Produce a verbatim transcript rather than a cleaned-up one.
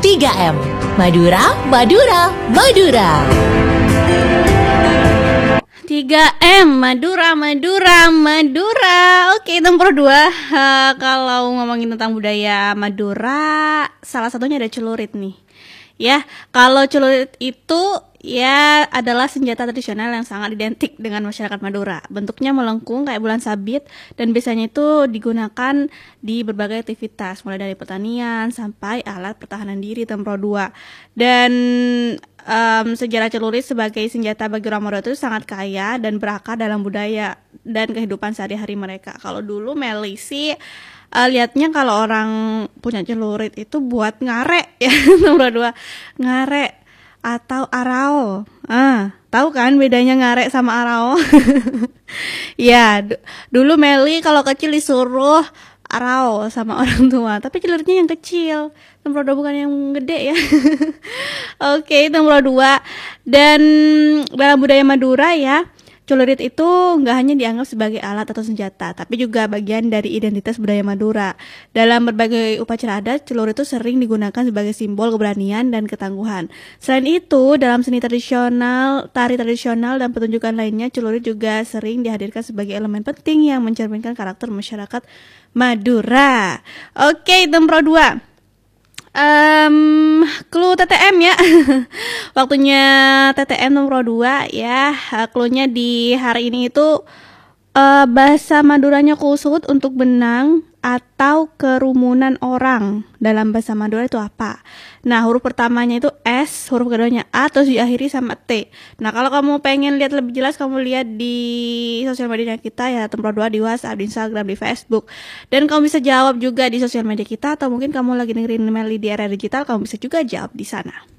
tiga M. Madura, Madura, Madura. tiga M, Madura, Madura, Madura. Oke, nomor dua, uh, kalau ngomongin tentang budaya Madura, salah satunya ada celurit nih. Ya, kalau celurit itu ya adalah senjata tradisional yang sangat identik dengan masyarakat Madura. Bentuknya melengkung kayak bulan sabit dan biasanya itu digunakan di berbagai aktivitas, mulai dari pertanian sampai alat pertahanan diri Tempro dua. Dan um, sejarah celurit sebagai senjata bagi orang Madura itu sangat kaya dan berakar dalam budaya dan kehidupan sehari-hari mereka. Kalau dulu Meli sih Uh, lihatnya kalau orang punya celurit itu buat ngarek ya, nomor dua ngarek atau arao. Ah, tahu kan bedanya ngarek sama arao? Ya, d- dulu Meli kalau kecil disuruh arao sama orang tua, tapi celuritnya yang kecil, nomor dua bukan yang gede ya. Oke, nomor dua. Dan dalam budaya Madura ya, celurit itu nggak hanya dianggap sebagai alat atau senjata, tapi juga bagian dari identitas budaya Madura. Dalam berbagai upacara adat, celurit itu sering digunakan sebagai simbol keberanian dan ketangguhan. Selain itu, dalam seni tradisional, tari tradisional, dan pertunjukan lainnya, celurit juga sering dihadirkan sebagai elemen penting yang mencerminkan karakter masyarakat Madura. Oke, nomor dua. Um, clue T T M ya. Waktunya T T M nomor dua ya. Cluenya di hari ini itu uh, bahasa Maduranya kusut untuk benang atau kerumunan orang. Dalam bahasa Madura itu apa? Nah, huruf pertamanya itu S, huruf keduanya A, terus diakhiri sama T. Nah, kalau kamu pengen lihat lebih jelas, kamu lihat di sosial media kita ya, Tempro dua di WhatsApp, di Instagram, di Facebook. Dan kamu bisa jawab juga di sosial media kita, atau mungkin kamu lagi dengerin Meli di era digital, kamu bisa juga jawab di sana.